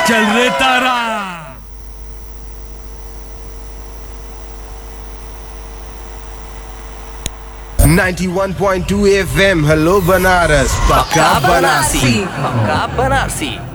चल रे तारा। 91.2 FM, hello Banaras, पक्का बनारसी। पक्का बनारसी।